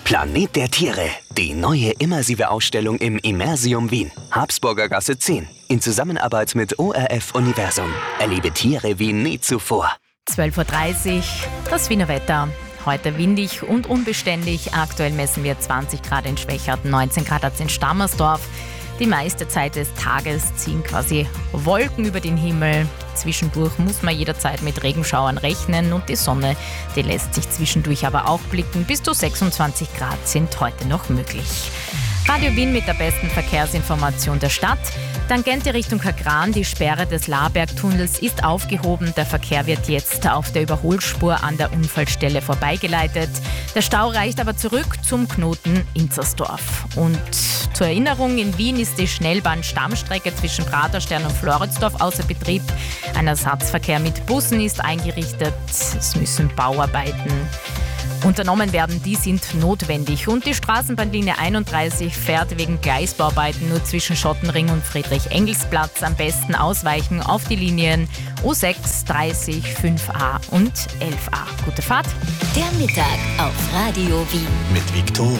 Planet der Tiere, die neue immersive Ausstellung im Immersium Wien, Habsburger Gasse 10, in Zusammenarbeit mit ORF Universum. Erlebe Tiere wie nie zuvor. 12.30 Uhr, das Wiener Wetter. Heute windig und unbeständig. Aktuell messen wir 20 Grad in Schwechat, 19 Grad hat's in Stammersdorf. Die meiste Zeit des Tages ziehen quasi Wolken über den Himmel. Zwischendurch muss man jederzeit mit Regenschauern rechnen und die Sonne, die lässt sich zwischendurch aber auch blicken. Bis zu 26 Grad sind heute noch möglich. Radio Wien mit der besten Verkehrsinformation der Stadt. Tangente Richtung Kagran, die Sperre des Laarbergtunnels ist aufgehoben. Der Verkehr wird jetzt auf der Überholspur an der Unfallstelle vorbeigeleitet. Der Stau reicht aber zurück zum Knoten Inzersdorf. Und zur Erinnerung, in Wien ist die Schnellbahn-Stammstrecke zwischen Praterstern und Floridsdorf außer Betrieb. Ein Ersatzverkehr mit Bussen ist eingerichtet. Es müssen Bauarbeiten unternommen werden, die sind notwendig. Und die Straßenbahnlinie 31 fährt wegen Gleisbauarbeiten nur zwischen Schottenring und Friedrich-Engels-Platz. Am besten ausweichen auf die Linien U6, 30, 5a und 11a. Gute Fahrt. Der Mittag auf Radio Wien. Mit Viktor.